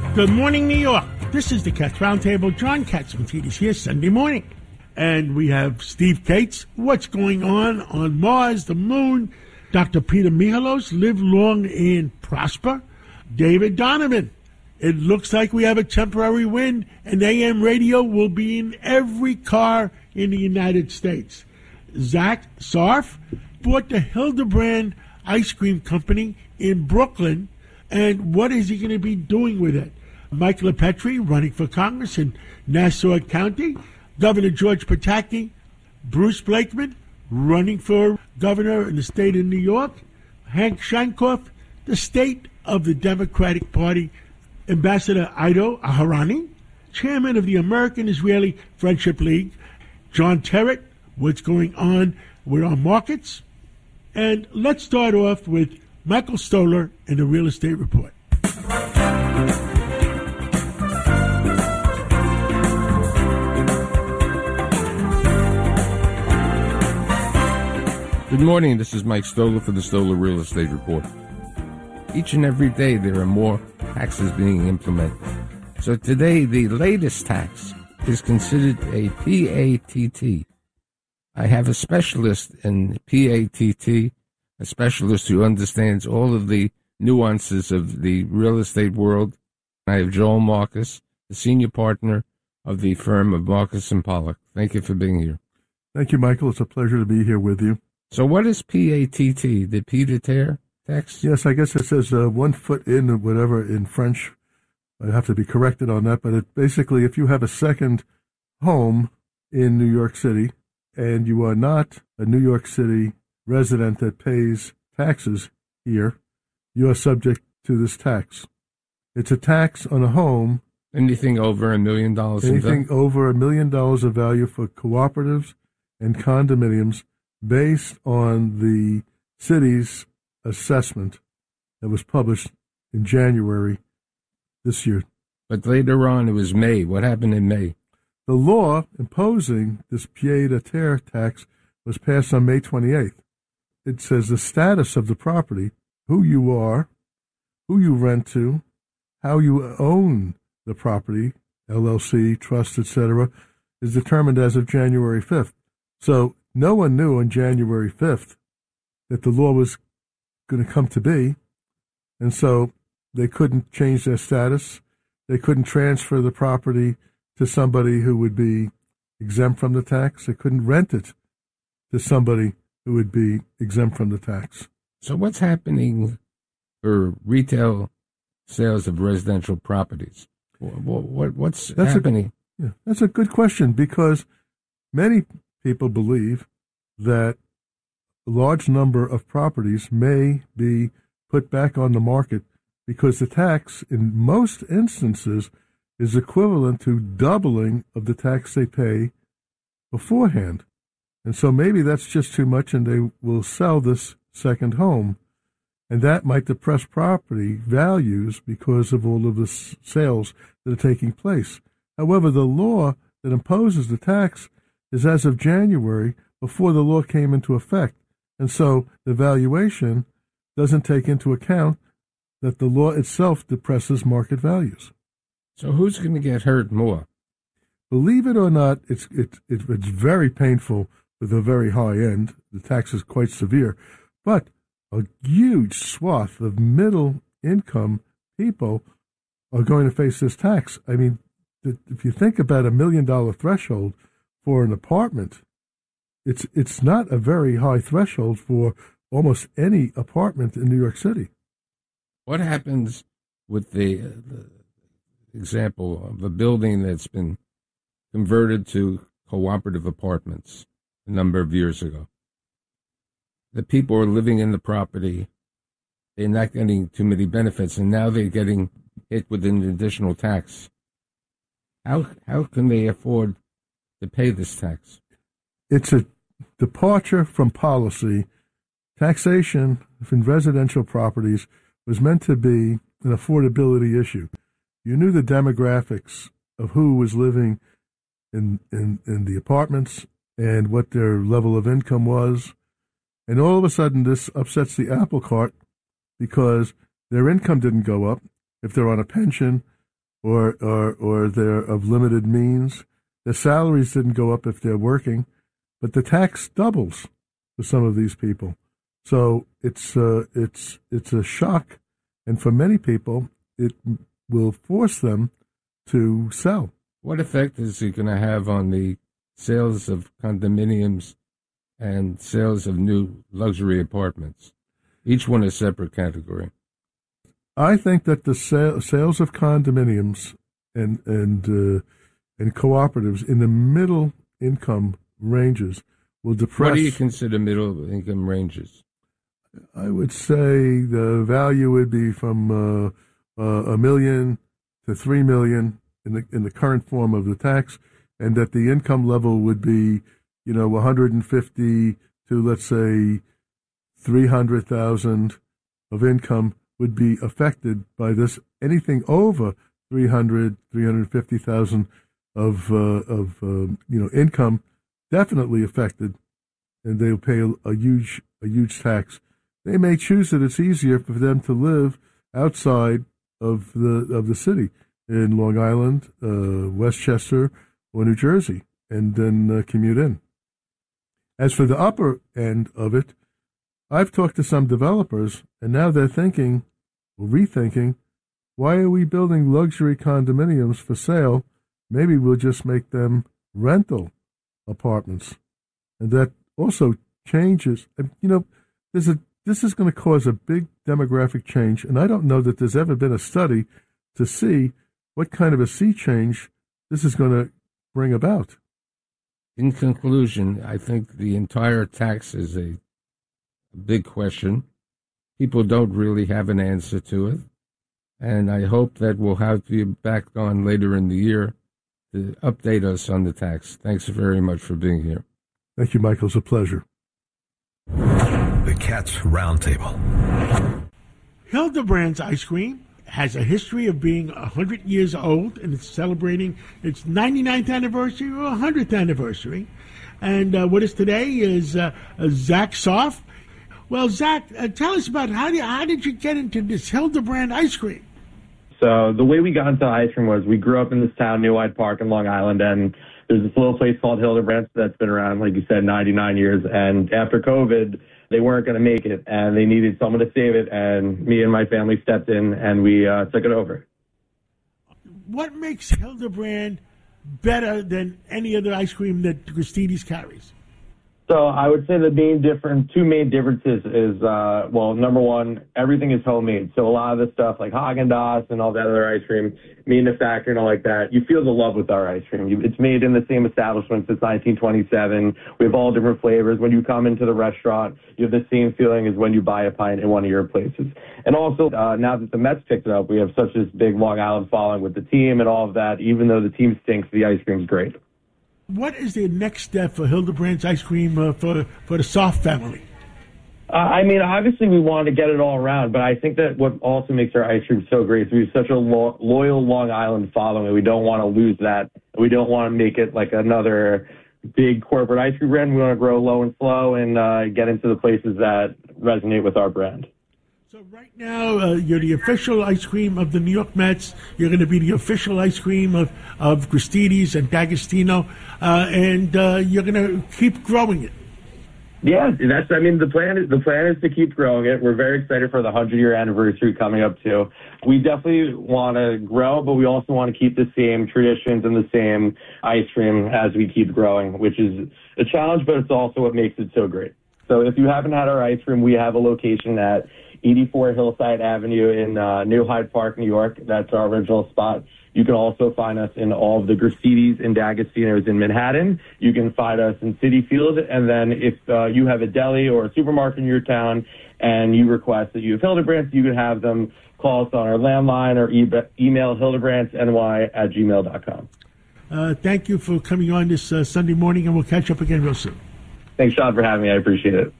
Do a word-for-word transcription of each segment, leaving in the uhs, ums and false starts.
Good morning, New York. This is the Katz Roundtable. John Katz-Matidis here Sunday morning. And we have Steve Cates. What's going on on Mars, the moon? Doctor Peter Michalos, live long and prosper. David Donovan. It looks like we have a temporary win, and A M radio will be in every car in the United States. Zach Sarf bought the Hildebrand Ice Cream Company in Brooklyn, and what is he going to be doing with it? Mike LaPetri running for Congress in Nassau County. Governor George Pataki. Bruce Blakeman running for governor in the state of New York. Hank Shankoff, the state of the Democratic Party. Ambassador Ido Aharani, chairman of the American-Israeli Friendship League. John Terrett, what's going on with our markets. And let's start off with Michael Stoller in the Real Estate Report. Good morning, this is Mike Stoller for the Stoller Real Estate Report. Each and every day there are more taxes being implemented. So today the latest tax is considered a P A T T. I have a specialist in P A T T, a specialist who understands all of the nuances of the real estate world. I have Joel Marcus, the senior partner of the firm of Marcus and Pollock. Thank you for being here. Thank you, Michael. It's a pleasure to be here with you. So what is P A T T? The pied-à-terre tax? Yes, I guess it says uh, one foot in or whatever in French. I have to be corrected on that, but it basically, if you have a second home in New York City and you are not a New York City resident that pays taxes here, you are subject to this tax. It's a tax on a home. Anything over a million dollars? Anything over a million dollars of value for cooperatives and condominiums based on the city's assessment that was published in January this year. But later on, it was May. What happened in May? The law imposing this pied-à-terre tax was passed on May twenty-eighth. It says the status of the property, who you are, who you rent to, how you own the property, L L C, trust, et cetera, is determined as of January fifth. So no one knew on January fifth that the law was going to come to be, and so they couldn't change their status. They couldn't transfer the property to somebody who would be exempt from the tax. They couldn't rent it to somebody who would be exempt from the tax. So what's happening for retail sales of residential properties? What, what, what's that's happening? A, yeah, that's a good question, because many people believe that a large number of properties may be put back on the market because the tax, in most instances, is equivalent to doubling of the tax they pay beforehand. And so maybe that's just too much and they will sell this second home. And that might depress property values because of all of the sales that are taking place. However, the law that imposes the tax is as of January, before the law came into effect. And so the valuation doesn't take into account that the law itself depresses market values. So who's going to get hurt more? Believe it or not, it's, it, it, it's very painful with a very high end. The tax is quite severe. But a huge swath of middle income people are going to face this tax. I mean, if you think about a million dollar threshold for an apartment, it's it's not a very high threshold for almost any apartment in New York City. What happens with the, the example of a building that's been converted to cooperative apartments a number of years ago? The people are living in the property, they're not getting too many benefits, and now they're getting hit with an additional tax. How how can they afford to pay this tax? It's a departure from policy. Taxation in residential properties was meant to be an affordability issue. You knew the demographics of who was living in, in, in the apartments and what their level of income was. And all of a sudden, this upsets the apple cart because their income didn't go up. If they're on a pension, or, or, or they're of limited means. Their salaries didn't go up if they're working, but the tax doubles for some of these people. So it's uh, it's it's a shock, and for many people, it will force them to sell. What effect is it going to have on the sales of condominiums and sales of new luxury apartments? Each one a separate category. I think that the sale, sales of condominiums and and uh, and cooperatives in the middle income ranges will depress. What do you consider middle income ranges? I would say the value would be from uh, uh, a million to three million in the in the current form of the tax, and that the income level would be, you know, one hundred fifty to, let's say, three hundred thousand of income would be affected by this. Anything over three hundred, three hundred fifty thousand of uh, of uh, you know income definitely affected, and they'll pay a, a huge a huge tax. They may choose that it's easier for them to live outside of the of the city in Long Island, uh, Westchester, or New Jersey, and then uh, commute in. As for the upper end of it, I've talked to some developers, and now they're thinking, or rethinking, why are we building luxury condominiums for sale? Maybe we'll just make them rental apartments. And that also changes. And, you know, there's a this is going to cause a big demographic change, and I don't know that there's ever been a study to see what kind of a sea change this is going to bring about. In conclusion, I think the entire tax is a, a big question. People don't really have an answer to it, and I hope that we'll have you back on later in the year to update us on the tax. Thanks very much for being here. Thank you, Michael. It's a pleasure. The Cats Roundtable. Hildebrand's Ice Cream has a history of being one hundred years old, and it's celebrating its ninety-ninth anniversary or one hundredth anniversary. And uh, with us today is uh, uh, Zach Soff. Well, Zach, uh, tell us about how did, how did you get into this Hildebrand ice cream? So the way we got into ice cream was we grew up in this town, New Hyde Park in Long Island, and there's this little place called Hildebrand that's been around, like you said, ninety-nine years. And after COVID, they weren't going to make it, and they needed someone to save it, and me and my family stepped in, and we uh, took it over. What makes Hildebrand better than any other ice cream that Gristedes carries? So I would say the main difference, two main differences is, uh, well, number one, everything is homemade. So a lot of the stuff like Haagen-Dazs and all that other ice cream, made in the factory and all like that, you feel the love with our ice cream. You, it's made in the same establishment since nineteen twenty-seven. We have all different flavors. When you come into the restaurant, you have the same feeling as when you buy a pint in one of your places. And also, uh, now that the Mets picked it up, we have such this big Long Island following with the team and all of that. Even though the team stinks, the ice cream's great. What is the next step for Hildebrand's ice cream uh, for, for the Soff family? Uh, I mean, obviously we want to get it all around, but I think that what also makes our ice cream so great is we have such a lo- loyal Long Island following. We don't want to lose that. We don't want to make it like another big corporate ice cream brand. We want to grow low and slow and uh, get into the places that resonate with our brand. So right now, uh, you're the official ice cream of the New York Mets. You're going to be the official ice cream of, of Gristedes and D'Agostino, uh, and uh, you're going to keep growing it. Yeah, that's. I mean, the plan is the plan is to keep growing it. We're very excited for the hundred-year anniversary coming up too. We definitely want to grow, but we also want to keep the same traditions and the same ice cream as we keep growing, which is a challenge, but it's also what makes it so great. So if you haven't had our ice cream, we have a location at eighty-four Hillside Avenue in uh, New Hyde Park, New York. That's our original spot. You can also find us in all of the Gristedes and D'Agostinos in Manhattan. You can find us in Citi Field. And then if uh, you have a deli or a supermarket in your town and you request that you have Hildebrands, you can have them call us on our landline or e- email hildebrandsny at gmail dot com. Uh, thank you for coming on this uh, Sunday morning, and we'll catch up again real soon. Thanks, Sean, for having me. I appreciate it.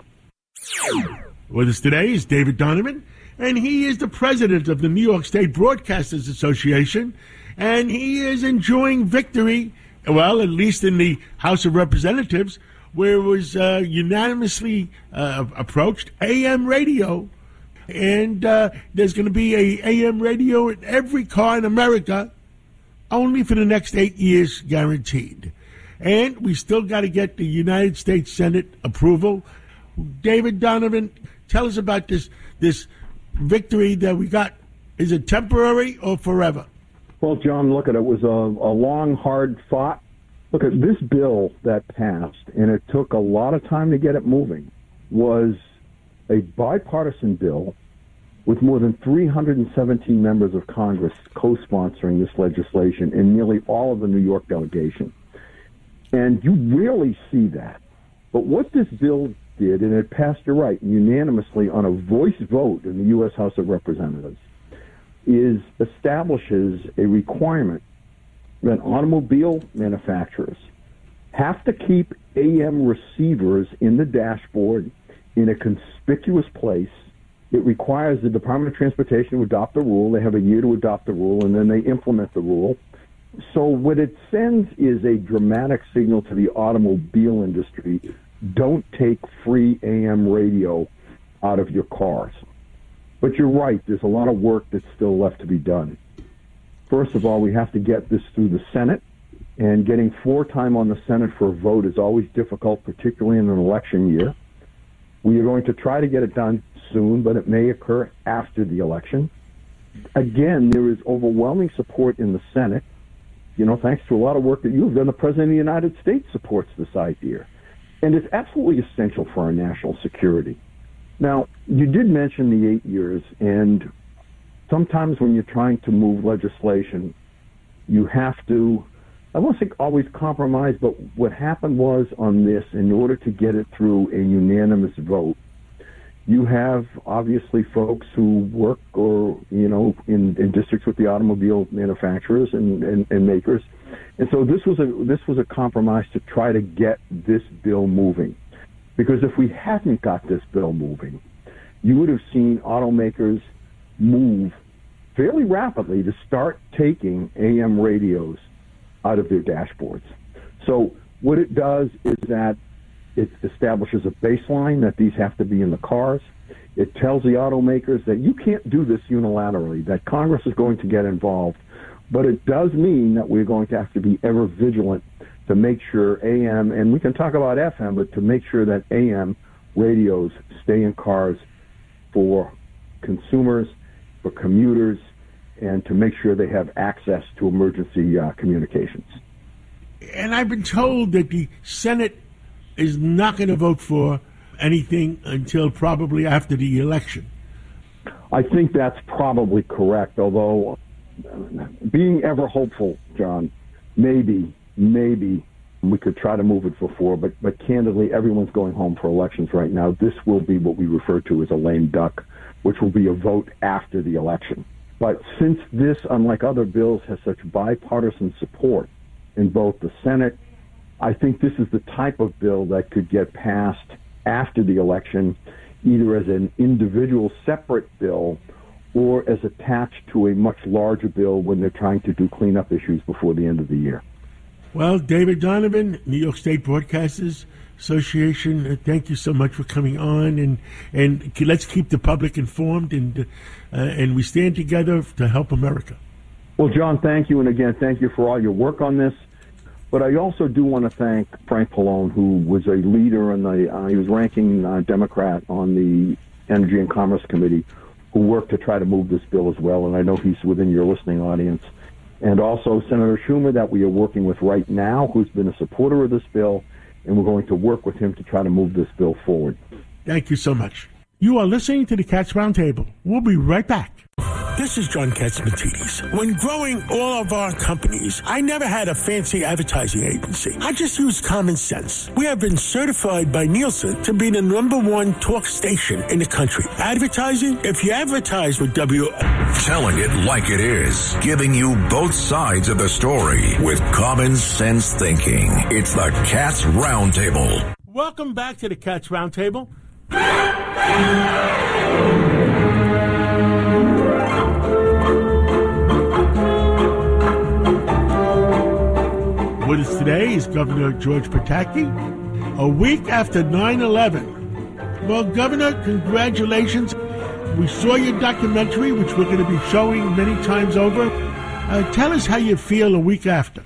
With us today is David Donovan, and he is the president of the New York State Broadcasters Association, and he is enjoying victory, well, at least in the House of Representatives, where it was uh, unanimously uh, approached A M radio, and uh, there's going to be a A M radio in every car in America, only for the next eight years guaranteed. And we still got to get the United States Senate approval. David Donovan, tell us about this this victory that we got. Is it temporary or forever? Well, John, look at it. It was a, a long, hard fought. Look at this bill that passed, and it took a lot of time to get it moving, was a bipartisan bill with more than three hundred seventeen members of Congress co-sponsoring this legislation and nearly all of the New York delegation. And you rarely see that. But what this bill did, and it passed, you're right, unanimously on a voice vote in the U S House of Representatives, is establishes a requirement that automobile manufacturers have to keep A M receivers in the dashboard in a conspicuous place. It requires the Department of Transportation to adopt the rule. They have a year to adopt the rule, and then they implement the rule. So what it sends is a dramatic signal to the automobile industry: don't take free A M radio out of your cars. But you're right, there's a lot of work that's still left to be done. First of all, we have to get this through the Senate, and getting floor time on the Senate for a vote is always difficult, particularly in an election year. We are going to try to get it done soon, but it may occur after the election. Again, there is overwhelming support in the Senate. You know, thanks to a lot of work that you've done, the President of the United States supports this idea. And it's absolutely essential for our national security. Now, you did mention the eight years, and sometimes when you're trying to move legislation, you have to, I won't say always compromise, but what happened was on this, in order to get it through a unanimous vote, you have obviously folks who work or, you know, in, in districts with the automobile manufacturers and, and, and makers. And so this was a this was a compromise to try to get this bill moving. Because if we hadn't got this bill moving, you would have seen automakers move fairly rapidly to start taking A M radios out of their dashboards. So what it does is that it establishes a baseline that these have to be in the cars. It tells the automakers that you can't do this unilaterally, that Congress is going to get involved. But it does mean that we're going to have to be ever vigilant to make sure A M, and we can talk about F M, but to make sure that A M radios stay in cars for consumers, for commuters, and to make sure they have access to emergency uh, communications. And I've been told that the Senate is not going to vote for anything until probably after the election. I think that's probably correct, although being ever hopeful, John, maybe, maybe we could try to move it before, but, but candidly, everyone's going home for elections right now. This will be what we refer to as a lame duck, which will be a vote after the election. But since this, unlike other bills, has such bipartisan support in both the Senate, I think this is the type of bill that could get passed after the election, either as an individual separate bill or as attached to a much larger bill when they're trying to do cleanup issues before the end of the year. Well, David Donovan, New York State Broadcasters Association, uh, thank you so much for coming on, and and let's keep the public informed, and uh, and we stand together to help America. Well, John, thank you, and again, thank you for all your work on this. But I also do want to thank Frank Pallone, who was a leader in the, uh, he was ranking uh, Democrat on the Energy and Commerce Committee, who worked to try to move this bill as well, and I know he's within your listening audience. And also Senator Schumer, that we are working with right now, who's been a supporter of this bill, and we're going to work with him to try to move this bill forward. Thank you so much. You are listening to the Cats Roundtable. We'll be right back. This is John Catsimatidis. When growing all of our companies, I never had a fancy advertising agency. I just used common sense. We have been certified by Nielsen to be the number one talk station in the country. Advertising? If you advertise with W... Telling it like it is. Giving you both sides of the story with common sense thinking. It's the Cats Roundtable. Welcome back to the Cats Roundtable. With us today is Governor George Pataki, a week after nine eleven. Well, Governor, congratulations. We saw your documentary, which we're going to be showing many times over. Uh, tell us how you feel a week after.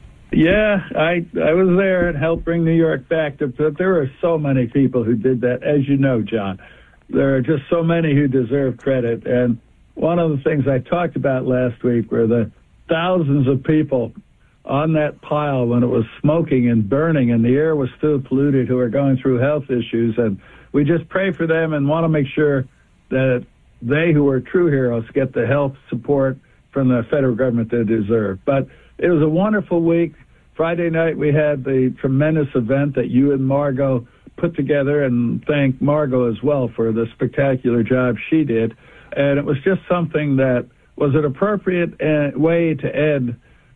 Yeah, I I was there and helped bring New York back. But there are so many people who did that, as you know, John. There are just so many who deserve credit. And one of the things I talked about last week were the thousands of people on that pile when it was smoking and burning and the air was still polluted who are going through health issues. And we just pray for them and want to make sure that they who are true heroes get the health support from the federal government they deserve. But it was a wonderful week. Friday night we had the tremendous event that you and Margot put together, and thank Margot as well for the spectacular job she did. And it was just something that was an appropriate uh, way to end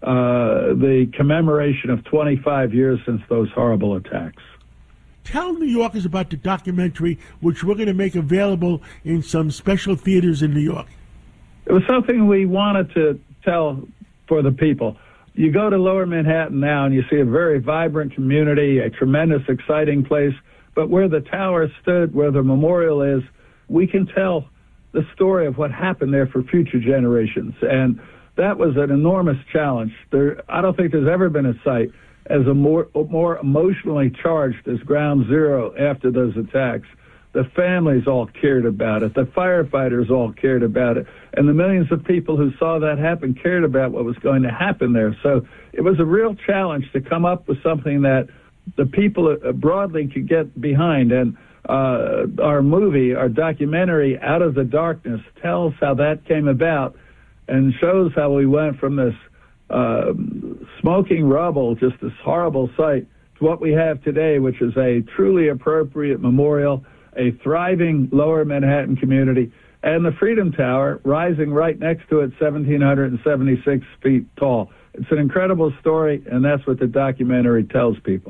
uh, the commemoration of twenty-five years since those horrible attacks. Tell New Yorkers about the documentary, which we're going to make available in some special theaters in New York. It was something we wanted to tell for the people. You go to Lower Manhattan now and you see a very vibrant community, a tremendous, exciting place. But where the tower stood, where the memorial is, we can tell the story of what happened there for future generations. And that was an enormous challenge. There, I don't think there's ever been a site as a more, more emotionally charged as Ground Zero after those attacks. The families all cared about it. The firefighters all cared about it. And the millions of people who saw that happen cared about what was going to happen there. So it was a real challenge to come up with something that the people broadly could get behind. And uh, our movie, our documentary, Out of the Darkness, tells how that came about and shows how we went from this uh, smoking rubble, just this horrible sight, to what we have today, which is a truly appropriate memorial, a thriving Lower Manhattan community, and the Freedom Tower rising right next to it, one thousand seven hundred seventy-six feet tall. It's an incredible story, and that's what the documentary tells people.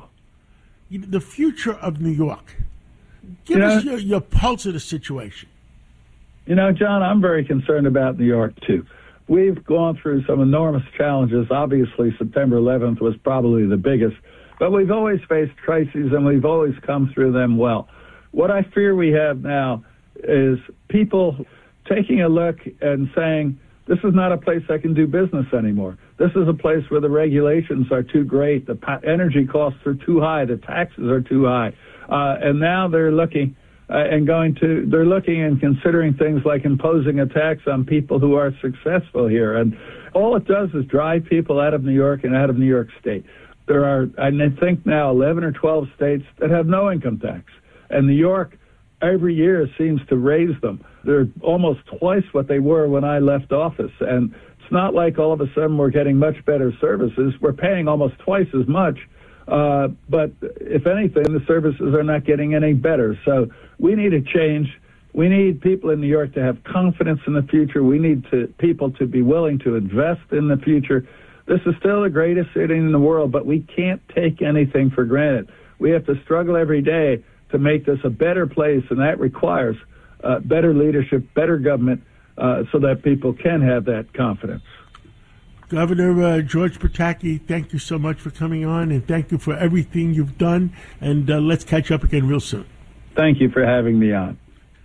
The future of New York. Give you us know, your, your pulse of the situation. You know, John, I'm very concerned about New York, too. We've gone through some enormous challenges. Obviously, September eleventh was probably the biggest, but we've always faced crises, and we've always come through them well. What I fear we have now is people taking a look and saying, this is not a place I can do business anymore. This is a place where the regulations are too great, the energy costs are too high, the taxes are too high. Uh, and now they're looking uh, and going to, they're looking and considering things like imposing a tax on people who are successful here. And all it does is drive people out of New York and out of New York State. There are, I think now, eleven or twelve states that have no income tax. And New York, every year, seems to raise them. They're almost twice what they were when I left office. And it's not like all of a sudden we're getting much better services. We're paying almost twice as much. Uh, but if anything, the services are not getting any better. So we need a change. We need people in New York to have confidence in the future. We need to, people to be willing to invest in the future. This is still the greatest city in the world, but we can't take anything for granted. We have to struggle every day to make this a better place, and that requires uh, better leadership, better government, uh, so that people can have that confidence. Governor uh, George Pataki, thank you so much for coming on, and thank you for everything you've done, and uh, let's catch up again real soon. Thank you for having me on.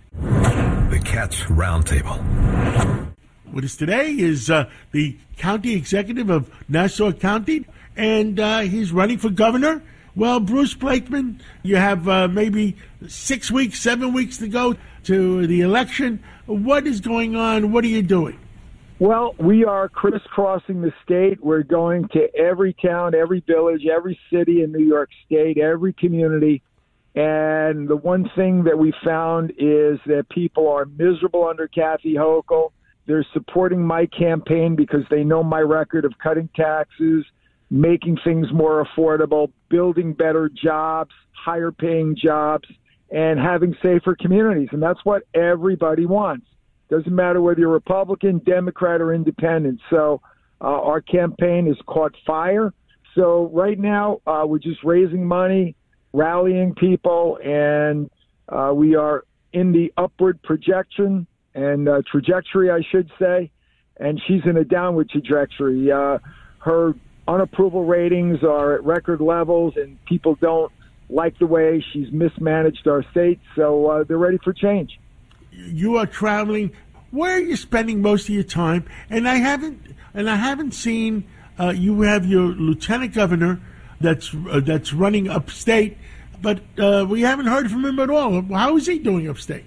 The Cats Roundtable. With us today is uh, the county executive of Nassau County, and uh, he's running for governor. Well, Bruce Blakeman, you have uh, maybe six weeks, seven weeks to go to the election. What is going on? What are you doing? Well, we are crisscrossing the state. We're going to every town, every village, every city in New York State, every community. And the one thing that we found is that people are miserable under Kathy Hochul. They're supporting my campaign because they know my record of cutting taxes, making things more affordable, building better jobs, higher paying jobs, and having safer communities. And that's what everybody wants. Doesn't matter whether you're Republican, Democrat, or Independent. So uh, our campaign has caught fire. So right now uh, we're just raising money, rallying people, and uh, we are in the upward projection and uh, trajectory, I should say. And she's in a downward trajectory. Uh, her unapproval ratings are at record levels, and people don't like the way she's mismanaged our state, so uh, they're ready for change. You are traveling. where are you spending most of your time? And I haven't, and I haven't seen. Uh, you have your lieutenant governor that's uh, that's running upstate, but uh, we haven't heard from him at all. How is he doing upstate?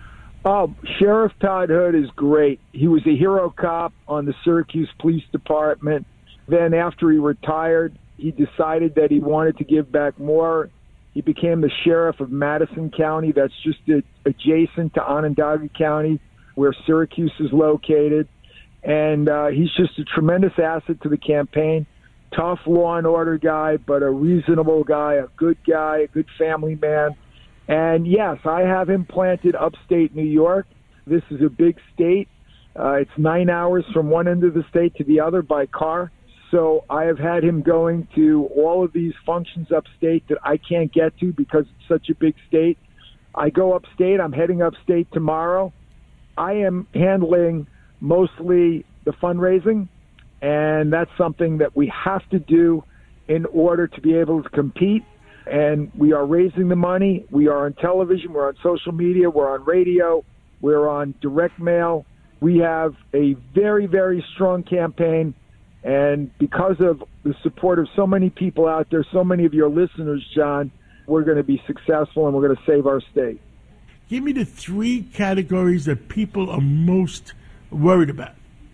Oh, Sheriff Todd Hood is great. He was a hero cop on the Syracuse Police Department. Then after he retired, he decided that he wanted to give back more. He became the sheriff of Madison County. That's just adjacent to Onondaga County, where Syracuse is located. And uh, he's just a tremendous asset to the campaign. Tough law and order guy, but a reasonable guy, a good guy, a good family man. And yes, I have him planted upstate New York. This is a big state. Uh, it's nine hours from one end of the state to the other by car. So I have had him going to all of these functions upstate that I can't get to because it's such a big state. I go upstate. I'm heading upstate tomorrow. I am handling mostly the fundraising, and that's something that we have to do in order to be able to compete. And we are raising the money. We are on television. We're on social media. We're on radio. We're on direct mail. We have a very, very strong campaign. And because of the support of so many people out there, so many of your listeners, John, we're going to be successful and we're going to save our state. Give me the three categories that people are most worried about.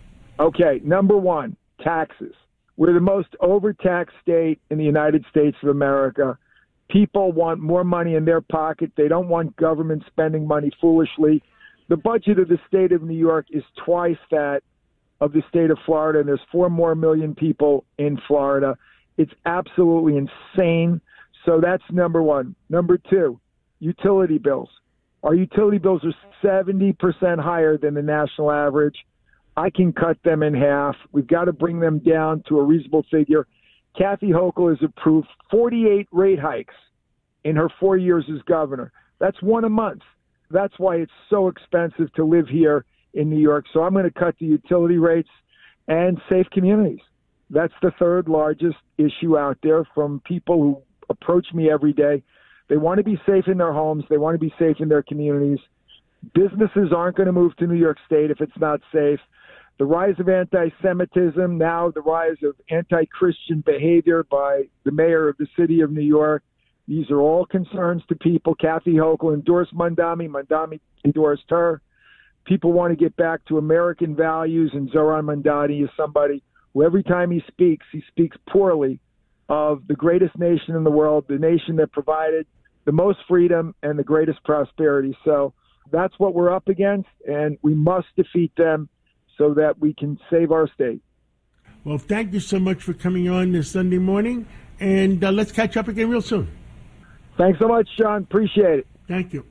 Okay, number one, taxes. We're the most overtaxed state in the United States of America. People want more money in their pocket. They don't want government spending money foolishly. The budget of the state of New York is twice that of the state of Florida, and there's four more million people in Florida. It's absolutely insane. So that's number one. Number two, utility bills. Our utility bills are seventy percent higher than the national average. I can cut them in half. We've got to bring them down to a reasonable figure. Kathy Hochul has approved forty-eight rate hikes in her four years as governor. That's one a month. That's why it's so expensive to live here in New York. So I'm going to cut the utility rates and safe communities. That's the third largest issue out there from people who approach me every day. They want to be safe in their homes. They want to be safe in their communities. Businesses aren't going to move to New York State if it's not safe. The rise of anti-Semitism, now the rise of anti-Christian behavior by the mayor of the city of New York. These are all concerns to people. Kathy Hochul endorsed Mamdani. Mamdani endorsed her. People want to get back to American values, and Zohran Mamdani is somebody who every time he speaks, he speaks poorly of the greatest nation in the world, the nation that provided the most freedom and the greatest prosperity. So that's what we're up against, and we must defeat them so that we can save our state. Well, thank you so much for coming on this Sunday morning, and uh, let's catch up again real soon. Thanks so much, John. Appreciate it. Thank you.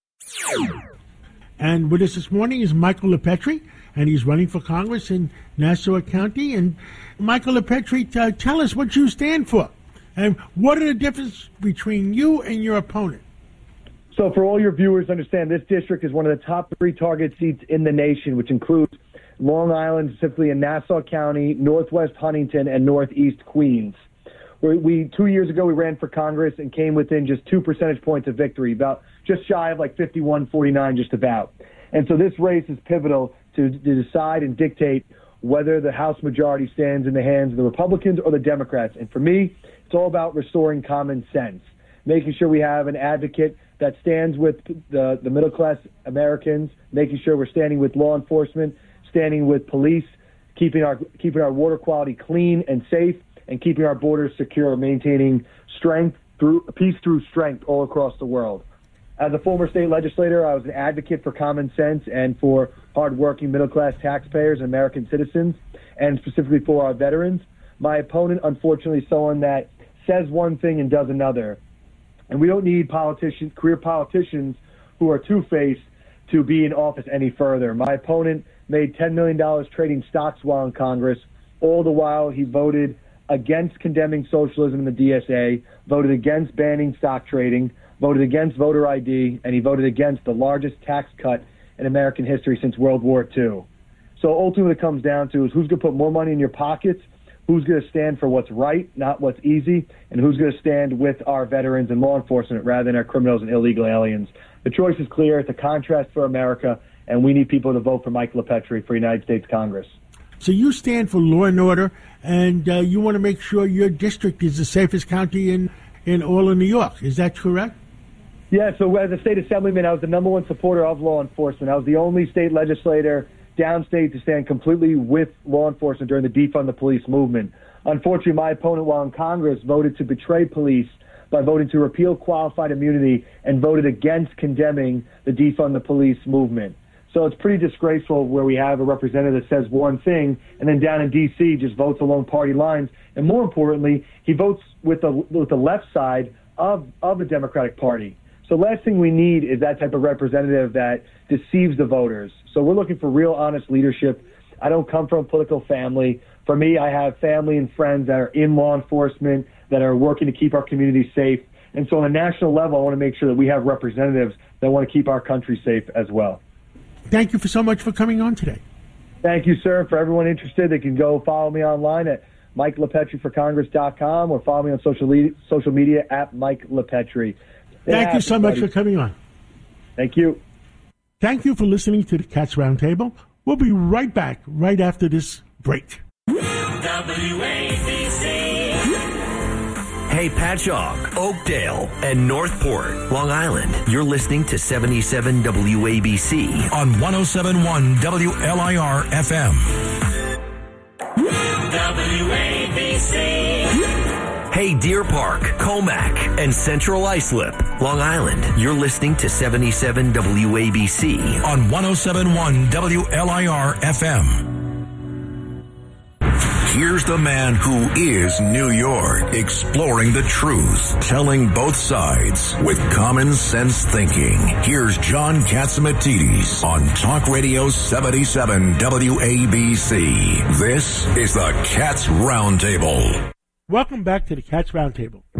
And with us this morning is Michael LaPetri, and he's running for Congress in Nassau County. And Michael LaPetri, uh, tell us what you stand for, and what are the differences between you and your opponent? So for all your viewers, understand this district is one of the top three target seats in the nation, which includes Long Island, specifically in Nassau County, Northwest Huntington, and Northeast Queens. We, we two years ago, we ran for Congress and came within just two percentage points of victory, about just shy of like fifty-one forty-nine, just about. And so this race is pivotal to, to decide and dictate whether the House majority stands in the hands of the Republicans or the Democrats. And for me, it's all about restoring common sense, making sure we have an advocate that stands with the, the middle-class Americans, making sure we're standing with law enforcement, standing with police, keeping our keeping our water quality clean and safe, and keeping our borders secure, maintaining strength through peace through strength all across the world. As a former state legislator, I was an advocate for common sense and for hardworking middle-class taxpayers and American citizens, and specifically for our veterans. My opponent, unfortunately, is someone that says one thing and does another. And we don't need politicians, career politicians who are two-faced to be in office any further. My opponent made ten million dollars trading stocks while in Congress. All the while, he voted against condemning socialism in the D S A, voted against banning stock trading, voted against voter I D, and he voted against the largest tax cut in American history since World War Two. So ultimately what it comes down to is who's going to put more money in your pockets, who's going to stand for what's right, not what's easy, and who's going to stand with our veterans and law enforcement rather than our criminals and illegal aliens. The choice is clear. It's a contrast for America, and we need people to vote for Mike LaPetri for United States Congress. So you stand for law and order, and uh, you want to make sure your district is the safest county in, in all of New York. Is that correct? Yeah, so as a state assemblyman, I was the number one supporter of law enforcement. I was the only state legislator downstate to stand completely with law enforcement during the defund the police movement. Unfortunately, my opponent while in Congress voted to betray police by voting to repeal qualified immunity and voted against condemning the defund the police movement. So it's pretty disgraceful where we have a representative that says one thing and then down in D C just votes along party lines. And more importantly, he votes with the, with the left side of, of the Democratic Party. So last thing we need is that type of representative that deceives the voters. So we're looking for real, honest leadership. I don't come from a political family. For me, I have family and friends that are in law enforcement, that are working to keep our community safe. And so on a national level, I want to make sure that we have representatives that want to keep our country safe as well. Thank you for so much for coming on today. Thank you, sir. For everyone interested, they can go follow me online at Mike LaPetri for Congress dot com or follow me on social, le- social media at Mike LaPetri. Thank you so much for coming on. Thank you. Thank you for listening to the Cats Roundtable. We'll be right back right after this break. W A B C. Hey, Patchogue, Oakdale, and Northport, Long Island. You're listening to seventy-seven W A B C on one oh seven point one W L I R F M. W A B C. Hey, Deer Park, Comac, and Central Islip, Long Island. You're listening to seventy-seven W A B C on one oh seven point one W L I R F M. Here's the man who is New York, exploring the truth, telling both sides with common sense thinking. Here's John Catsimatidis on Talk Radio seventy-seven W A B C. This is the Cats Roundtable. Welcome back to the Cats Roundtable.